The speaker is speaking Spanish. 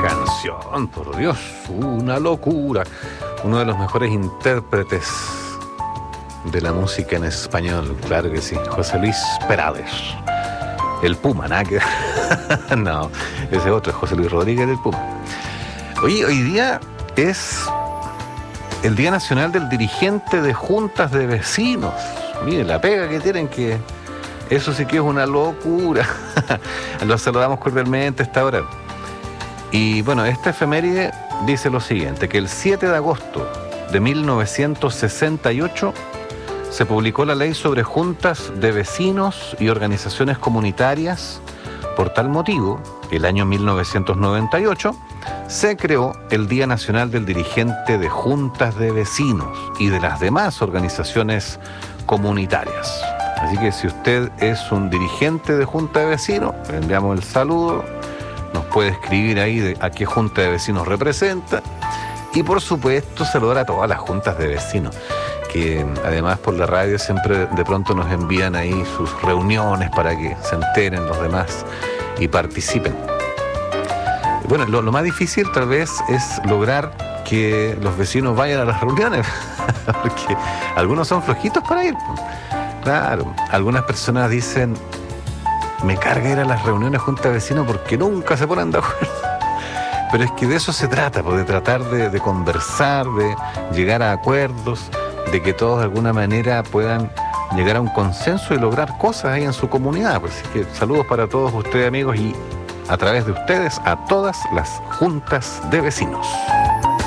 canción, por Dios, una locura. Uno de los mejores intérpretes de la música en español, claro que sí, José Luis Perales. El Puma, nada que... No, ese otro es José Luis Rodríguez del Puma. Oye, hoy día es el Día Nacional del Dirigente de Juntas de Vecinos. Miren la pega que tienen, que eso sí que es una locura. Los saludamos cordialmente a esta hora. Y bueno, esta efeméride dice lo siguiente, que el 7 de agosto de 1968 se publicó la ley sobre juntas de vecinos y organizaciones comunitarias. Por tal motivo, el año 1998 se creó el Día Nacional del Dirigente de Juntas de Vecinos y de las demás organizaciones comunitarias. Así que si usted es un dirigente de junta de vecinos, le enviamos el saludo, nos puede escribir ahí a qué junta de vecinos representa y por supuesto saludar a todas las juntas de vecinos, que además por la radio siempre de pronto nos envían ahí sus reuniones para que se enteren los demás y participen. Bueno, lo más difícil tal vez es lograr que los vecinos vayan a las reuniones, porque algunos son flojitos para ir. Claro, algunas personas dicen, me carga ir a las reuniones junto a vecinos porque nunca se ponen de acuerdo. Pero es que de eso se trata, pues, de tratar de conversar, de llegar a acuerdos, de que todos de alguna manera puedan llegar a un consenso y lograr cosas ahí en su comunidad. Pues, así que saludos para todos ustedes, amigos, y a través de ustedes a todas las juntas de vecinos.